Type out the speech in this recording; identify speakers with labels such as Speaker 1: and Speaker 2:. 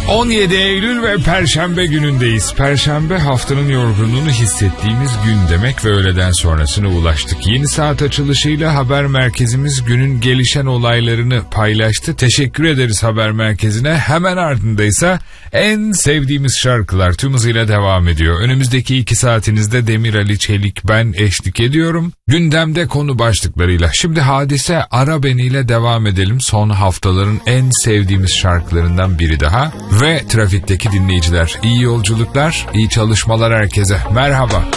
Speaker 1: 17 Eylül ve Perşembe günündeyiz. Perşembe haftanın yorgunluğunu hissettiğimiz gün demek ve öğleden sonrasına ulaştık. Yeni saat açılışıyla haber merkezimiz günün gelişen olaylarını paylaştı. Teşekkür ederiz haber merkezine. Hemen ardındaysa en sevdiğimiz şarkılar tüm hızıyla devam ediyor. Önümüzdeki 2 saatinizde Demir Ali Çelik ben eşlik ediyorum. Gündemde konu başlıklarıyla. Şimdi Hadise Ara Beni ile devam edelim. Son haftaların en sevdiğimiz şarkılarından biri daha. Ve trafikteki dinleyiciler, iyi yolculuklar, iyi çalışmalar herkese. Merhaba.